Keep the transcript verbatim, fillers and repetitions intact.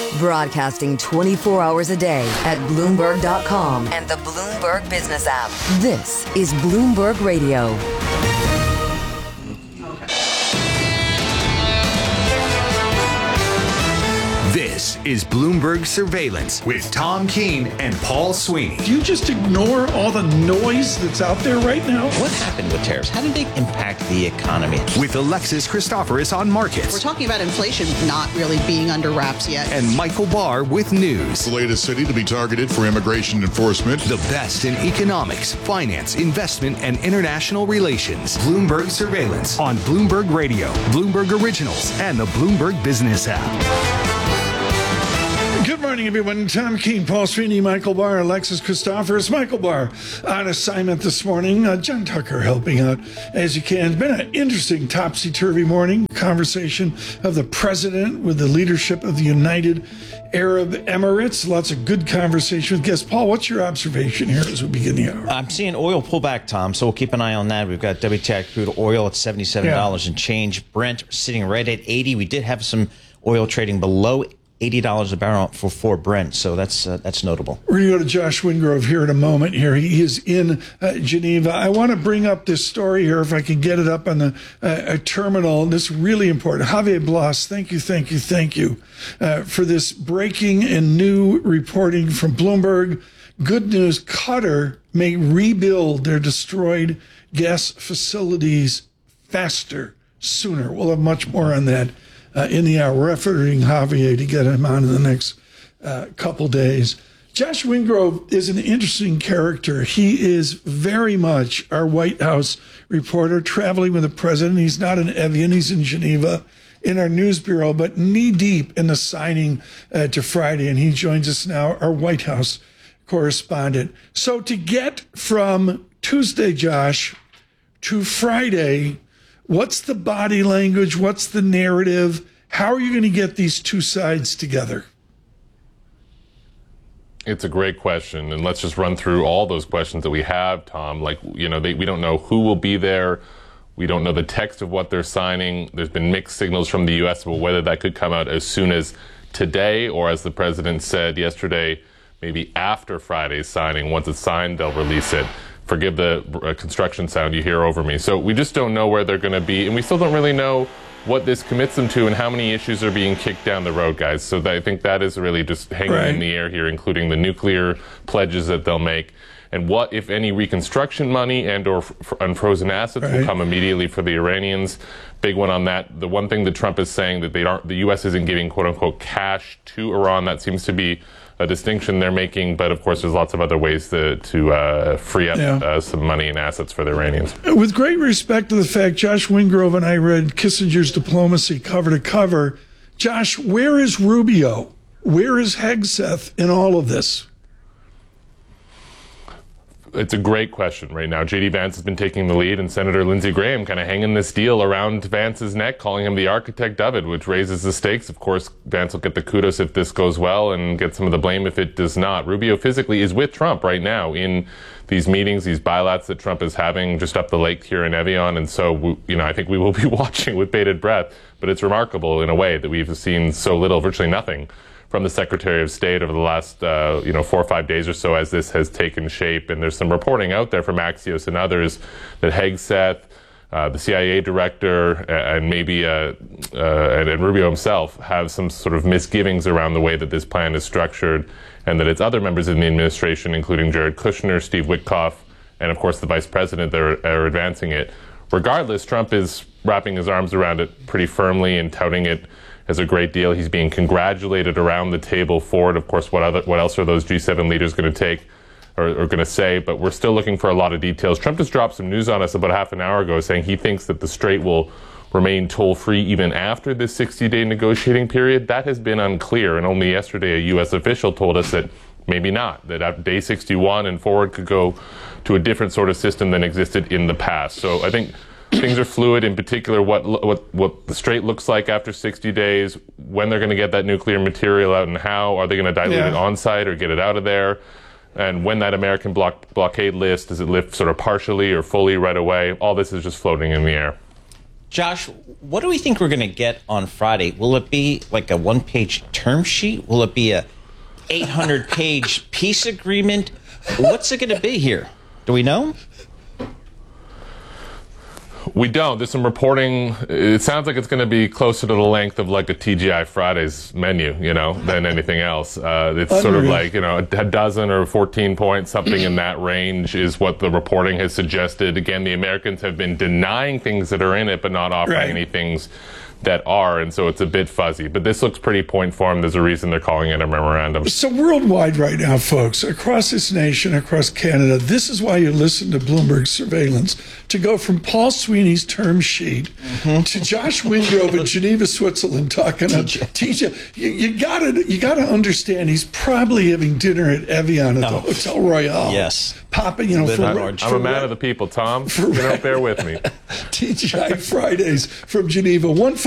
Broadcasting twenty-four hours a day at Bloomberg dot com and the Bloomberg Business app. This is Bloomberg Radio. This is Bloomberg Surveillance with Tom Keene and Paul Sweeney. Do you just ignore all the noise that's out there right now? What happened with tariffs? How did they impact the economy? With Alexis Christoforous on markets. We're talking about inflation not really being under wraps yet. And Michael Barr with news. The latest city to be targeted for immigration enforcement. The best in economics, finance, investment, and international relations. Bloomberg Surveillance on Bloomberg Radio, Bloomberg Originals, and the Bloomberg Business app. Good morning, everyone. Tom Keene, Paul Sweeney, Michael Barr, Alexis Christoforous. Michael Barr on assignment this morning. Uh, John Tucker helping out as you can. It's been an interesting topsy-turvy morning. Conversation of the president with the leadership of the United Arab Emirates. Lots of good conversation with guests. Paul, what's your observation here as we begin the hour? I'm seeing oil pull back, Tom, so we'll keep an eye on that. We've got W T I crude oil at seventy-seven dollars yeah. and change. Brent sitting right at eighty. We did have some oil trading below eighty dollars a barrel for, for Brent, so that's uh, that's notable. We're going to go to Josh Wingrove here in a moment here. He is in uh, Geneva. I want to bring up this story here, if I can get it up on the uh, terminal. This is really important. Javier Blas, thank you, thank you, thank you uh, for this breaking and new reporting from Bloomberg. Good news, Qatar may rebuild their destroyed gas facilities faster, sooner. We'll have much more on that Uh, in the hour. We're efforting Javier to get him on in the next uh, couple days. Josh Wingrove is an interesting character. He is very much our White House reporter, traveling with the president. He's not in Evian, he's in Geneva in our news bureau, but knee-deep in the signing uh, to Friday, and he joins us now, our White House correspondent. So to get from Tuesday, Josh, to Friday, what's the body language? What's the narrative? How are you going to get these two sides together? It's a great question. And let's just run through all those questions that we have, Tom. Like, you know, they, we don't know who will be there. We don't know the text of what they're signing. There's been mixed signals from the U S about whether that could come out as soon as today, or as the president said yesterday, maybe after Friday's signing. Once it's signed, they'll release it. Forgive the uh, construction sound you hear over me. So we just don't know where they're going to be, and we still don't really know what this commits them to and how many issues are being kicked down the road, guys. So I think that is really just hanging right in the air here, including the nuclear pledges that they'll make, and what, if any, reconstruction money and or f- unfrozen assets right will come immediately for the Iranians. Big one on that. The one thing that Trump is saying that they aren't, the U S isn't giving quote unquote cash to Iran. That seems to be a distinction they're making, but of course there's lots of other ways to, to uh, free up yeah. uh, some money and assets for the Iranians. With great respect to the fact, Josh Wingrove and I read Kissinger's Diplomacy cover to cover. Josh, where is Rubio? Where is Hegseth in all of this? It's a great question right now. J D Vance has been taking the lead, and Senator Lindsey Graham kind of hanging this deal around Vance's neck, calling him the architect of it, which raises the stakes. Of course, Vance will get the kudos if this goes well and get some of the blame if it does not. Rubio physically is with Trump right now in these meetings, these bilats that Trump is having just up the lake here in Evian. And so, you know, I think we will be watching with bated breath. But it's remarkable in a way that we've seen so little, virtually nothing, from the Secretary of State over the last, uh, you know, four or five days or so as this has taken shape. And there's some reporting out there from Axios and others that Hegseth, uh, the C I A director, and maybe uh, uh, and, and Rubio himself have some sort of misgivings around the way that this plan is structured, and that it's other members in the administration, including Jared Kushner, Steve Witkoff, and of course the vice president that are, are advancing it. Regardless, Trump is wrapping his arms around it pretty firmly and touting it as a great deal. He's being congratulated around the table for it. Of course, what other, what else are those G seven leaders going to take or, or going to say? But we're still looking for a lot of details. Trump just dropped some news on us about half an hour ago saying he thinks that the Strait will remain toll-free even after this sixty-day negotiating period. That has been unclear, and only yesterday a U S official told us that maybe not, that after day sixty-one and forward could go to a different sort of system than existed in the past. So I think things are fluid, in particular what what what the Strait looks like after sixty days, when they're going to get that nuclear material out and how. Are they going to dilute yeah. it on site or get it out of there? And when that American block, blockade list, does it lift sort of partially or fully right away? All this is just floating in the air. Josh, what do we think we're going to get on Friday? Will it be like a one-page term sheet? Will it be a eight hundred page peace agreement? What's it going to be here? Do we know? We don't. There's some reporting. It sounds like it's going to be closer to the length of like a T G I Fridays menu, you know, than anything else. Uh, it's Unreal. Sort of like, you know, a dozen or fourteen points, something in that range is what the reporting has suggested. Again, the Americans have been denying things that are in it, but not offering right. any things that are, and so it's a bit fuzzy. But this looks pretty point form. There's a reason they're calling it a memorandum. So worldwide right now, folks, across this nation, across Canada, this is why you listen to Bloomberg Surveillance, to go from Paul Sweeney's term sheet mm-hmm. to Josh Wingrove in Geneva, Switzerland, talking to T J. You, you gotta, you gotta understand, he's probably having dinner at Evian at no. the Hotel Royale. Yes. Popping, you know, for, I'm, for, I'm a man of the people, Tom. For, you know, bear with me. T G I Fridays from Geneva. One